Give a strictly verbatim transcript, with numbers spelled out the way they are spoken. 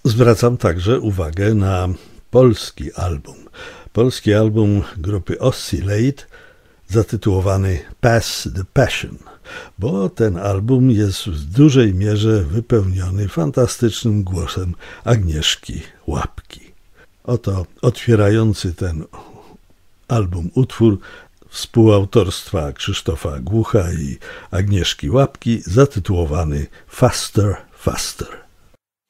Zwracam także uwagę na polski album. Polski album grupy Oscillate zatytułowany Pass the Passion, bo ten album jest w dużej mierze wypełniony fantastycznym głosem Agnieszki Łapki. Oto otwierający ten album utwór współautorstwa Krzysztofa Głucha i Agnieszki Łapki zatytułowany Faster, Faster.